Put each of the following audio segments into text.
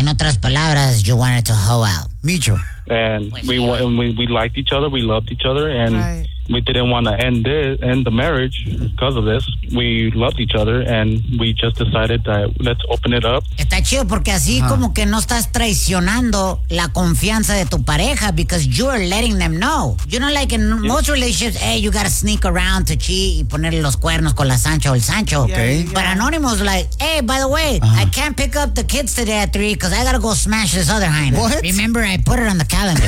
En otras palabras, you wanted to hoe out. Micho. And we liked each other, we loved each other, and we didn't want to end the marriage because of this. We loved each other, and we just decided that let's open it up. Está chido porque así como que no estás traicionando la confianza de tu pareja because you're letting them know. You know, like in most relationships, hey, you gotta sneak around to cheat y ponerle los cuernos con la Sancha o el Sancho. Okay. But Anonymous like, hey, by the way, I can't pick up the kids today at 3 because I gotta go smash this other hyena. What? Remember, I put it on the calendar.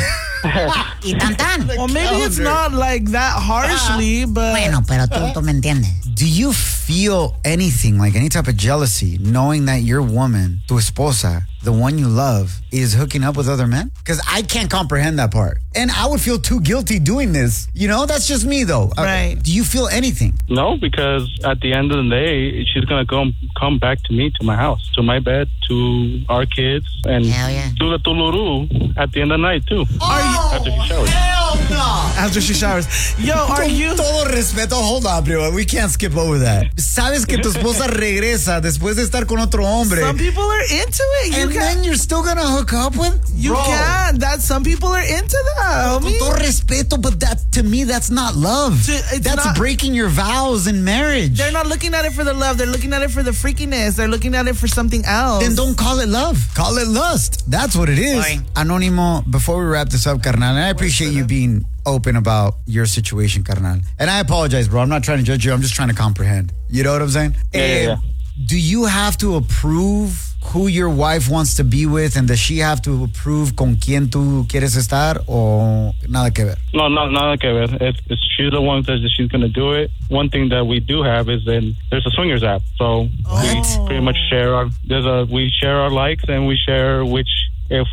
Y tan tan. Well, maybe it's not like that harshly, but... Bueno, pero tú me entiendes. Do you feel anything, like any type of jealousy, knowing that your woman, tu esposa, the one you love, is hooking up with other men? Because I can't comprehend that part. And I would feel too guilty doing this. You know, that's just me, though. Right. Do you feel anything? No, because at the end of the day, she's going to come back to me, to my house, to my bed, to our kids, and Hell yeah. do the tuluru at the end of the night, too. After she showers. Hell no! After she showers. Yo, are you... Todo respeto, hold on, bro. We can't skip over that. Sabes que tu esposa regresa después de estar con otro hombre. Some people are into it. And then you're still gonna hook up with? You Bro. can't. Some people are into that, homie. Todo respeto, but that, to me, that's not love. It's That's not- breaking your vows in marriage. They're not looking at it for the love. They're looking at it for the freakiness. They're looking at it for something else. Then don't call it love. Call it lust. That's what it is. Boy. Anónimo, before we wrap this up, carnal, and I appreciate you being open about your situation, carnal. And I apologize, bro. I'm not trying to judge you. I'm just trying to comprehend. You know what I'm saying? Yeah. Do you have to approve who your wife wants to be with, and does she have to approve con quién tú quieres estar, o nada que ver? No, nada que ver. If she's the one that she's going to do it. One thing that we do have is then there's a swingers app. So we pretty much share we share our likes, and we share which, if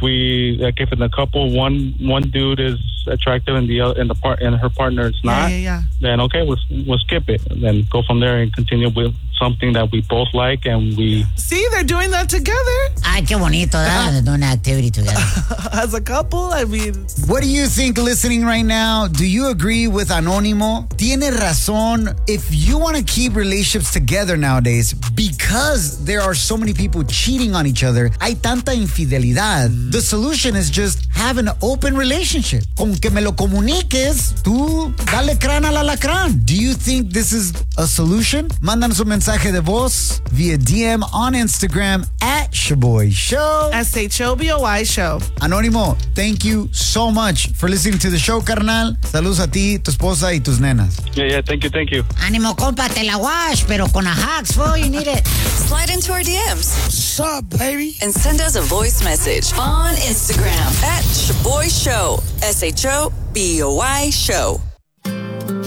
in a couple one dude is attractive and her partner is not, then okay, we'll skip it and then go from there and continue with something that we both like, and we See, they're doing that together. Ay, qué bonito, ¿verdad? Doing an activity together. As a couple, I mean... What do you think listening right now? Do you agree with Anónimo? Tiene razón. If you want to keep relationships together nowadays, because there are so many people cheating on each other, hay tanta infidelidad, the solution is just have an open relationship. Con que me lo comuniques, tú dale crán al alacrán. Do you think this is a solution? Mándanos un mensaje de voz via DM on Instagram at Shaboy Show. SHOBOY Show. Anónimo, thank you so much for listening to the show, carnal. Saludos a ti, tu esposa y tus nenas. yeah, thank you. Ánimo, compa, te la wash, pero con a hacks, fool, you need it. Slide into our DMs. What's up, baby? And send us a voice message on Instagram at Shaboy Show. SHOBOY Show.